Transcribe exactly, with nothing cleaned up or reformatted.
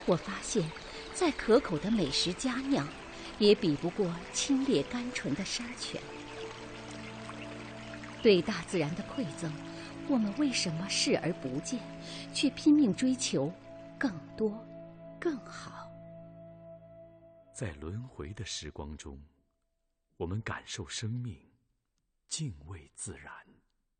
我发现，再可口的美食佳酿，也比不过清冽甘醇的山泉。对大自然的馈赠，我们为什么视而不见，却拼命追求更多、更好？ 在轮回的时光中，我们感受生命，敬畏自然。